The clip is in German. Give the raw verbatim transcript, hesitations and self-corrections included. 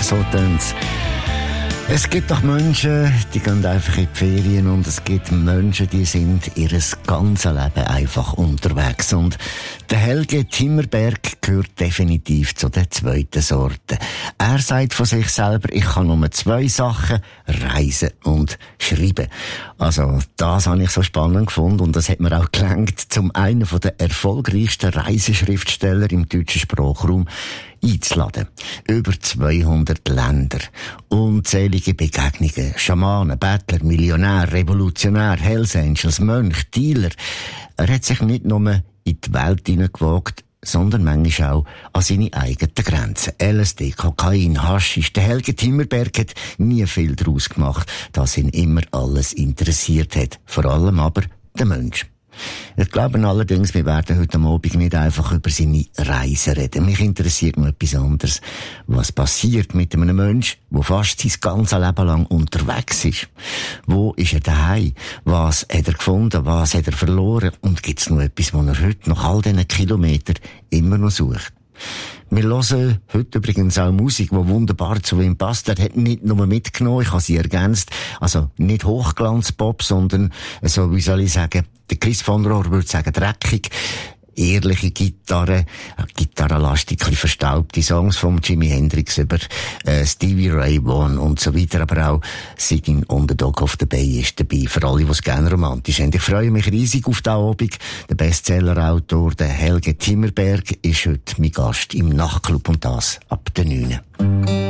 so tönt's. Es gibt doch Menschen, die gehen einfach in die Ferien, und es gibt Menschen, die sind ihr ganzes Leben einfach unterwegs. Und der Helge Timmerberg gehört definitiv zu der zweiten Sorte. Er sagt von sich selber, ich kann nur zwei Sachen: reisen und schreiben. Also das habe ich so spannend gefunden, und das hat mir auch gelangt, zum einen von der erfolgreichsten Reiseschriftsteller im deutschen Sprachraum einzuladen. Über zweihundert Länder, unzählige Begegnungen, Schamanen, Bettler, Millionär, Revolutionär, Hells Angels, Mönch, Dealer. Er hat sich nicht nur in die Welt hineingewagt, sondern manchmal auch an seine eigenen Grenzen. L S D, Kokain, Haschisch. Der Helge Timmerberg hat nie viel daraus gemacht, dass ihn immer alles interessiert hat. Vor allem aber der Mensch. Ich glaube allerdings, wir werden heute Abend nicht einfach über seine Reise reden. Mich interessiert noch etwas anderes. Was passiert mit einem Menschen, der fast sein ganzes Leben lang unterwegs ist? Wo ist er daheim? Was hat er gefunden? Was hat er verloren? Und gibt es noch etwas, was er heute nach all diesen Kilometern immer noch sucht? Wir hören heute übrigens auch Musik, die wunderbar zu ihm passt. Er hat nicht nur mitgenommen, ich habe sie ergänzt. Also nicht Hochglanzpop, sondern, so wie soll ich sagen, der Chris von Rohr würde sagen, dreckig. Ehrliche Gitarre, gitarrenlastig, verstaubte Songs von Jimi Hendrix über äh, Stevie Ray Vaughan und so weiter, aber auch Sitting on the Dock of the Bay ist dabei, für alle, die es gerne romantisch haben. Ich freue mich riesig auf den Abend. Der Bestsellerautor, der Helge Timmerberg, ist heute mein Gast im Nachtclub, und das ab der neun.